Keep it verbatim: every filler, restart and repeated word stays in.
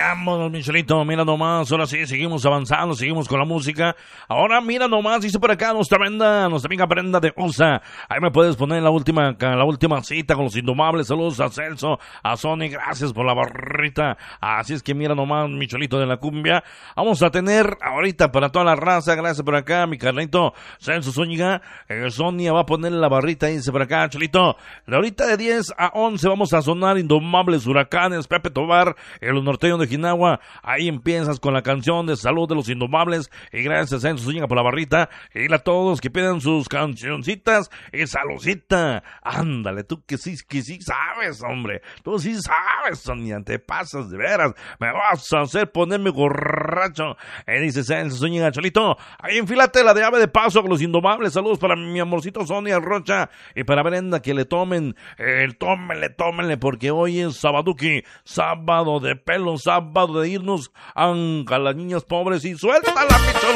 Vámonos, Michelito, mira nomás, ahora sí, seguimos avanzando, seguimos con la música. Ahora mira nomás, dice por acá nuestra Brenda, nuestra amiga Brenda de Osa. Ahí me puedes poner la última, la última cita con los Indomables. Saludos a Celso, a Sony, gracias por la barrita. Así es que mira nomás, Michelito de la cumbia. Vamos a tener ahorita para toda la raza, gracias por acá, mi carnito Celso Zúñiga. Eh, Sonia va a poner la barrita, dice por acá, Chelito. De ahorita de diez a once vamos a sonar Indomables, Huracanes, Pepe Tobar, en los norteños de Jinagua. Ahí empiezas con la canción de Salud de los Indomables. Y gracias a Celso Zúñiga por la barrita. Y a todos que pidan sus cancioncitas y saludcita. Ándale, tú que sí, que sí sabes, hombre. Tú sí sabes, Sonia, te pasas de veras. Me vas a hacer ponerme borracho. Y dice Celso Zúñiga, Chelito, ahí enfílate la de ave de paso con los Indomables. Saludos para mi amorcito Sonia Rocha y para Brenda, que le tomen, eh, tómenle, tómenle, porque hoy es sabaduki, sábado de pelo, sábado de irnos a las niñas pobres y suelta la picholo.